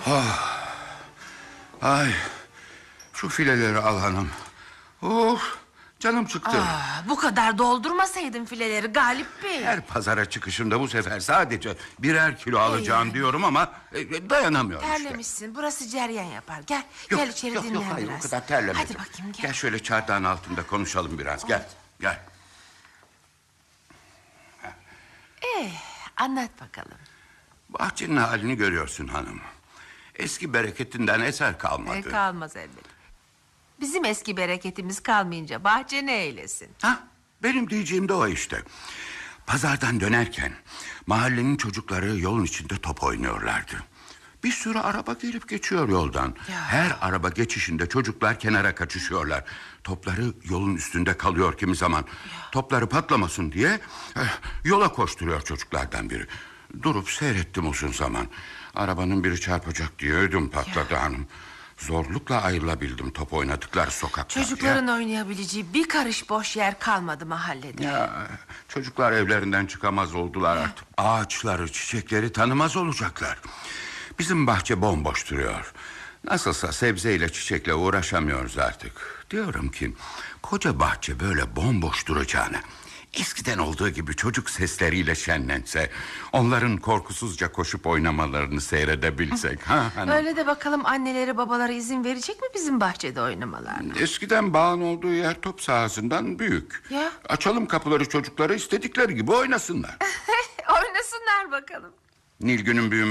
Ay, şu fileleri al hanım. Canım çıktı. Bu kadar doldurmasaydın fileleri Galip Bey. Her pazara çıkışımda bu sefer sadece birer kilo alacağım diyorum ama dayanamıyorum terlemişsin işte. Burası ceryan yapar. Gel Yok, gel içeri yok, dinlen yok, hayır, biraz. o kadar terlemedim. Hadi bakayım gel. Gel şöyle çardağın altında konuşalım biraz. Gel. Anlat bakalım. Bahçenin halini görüyorsun hanım. Eski bereketinden eser kalmadı. Kalmaz elbette. Bizim eski bereketimiz kalmayınca bahçe ne eylesin? Benim diyeceğim de o işte. Pazardan dönerken mahallenin çocukları yolun içinde top oynuyorlardı. Bir sürü araba gelip geçiyor yoldan. Her araba geçişinde çocuklar kenara kaçışıyorlar. Topları yolun üstünde kalıyor kimi zaman. Topları patlamasın diye yola koşturuyor çocuklardan biri. Durup seyrettim uzun zaman. Arabanın biri çarpacak diye ödüm patladı hanım. Zorlukla ayrılabildim top oynadıkları sokaktan. Çocukların oynayabileceği bir karış boş yer kalmadı mahallede. Çocuklar evlerinden çıkamaz oldular artık. Ağaçları, çiçekleri tanımaz olacaklar. Bizim bahçe bomboş duruyor. Nasılsa sebzeyle çiçekle uğraşamıyoruz artık. Diyorum ki koca bahçe böyle bomboş duracağına eskiden olduğu gibi çocuk sesleriyle şenlense, onların korkusuzca koşup oynamalarını seyredebilsek. Öyle de bakalım anneleri babaları izin verecek mi bizim bahçede oynamalarına? Eskiden bağın olduğu yer top sahasından büyük. Açalım kapıları, çocukları istedikleri gibi oynasınlar. Oynasınlar bakalım. Nilgün'ün büyümesi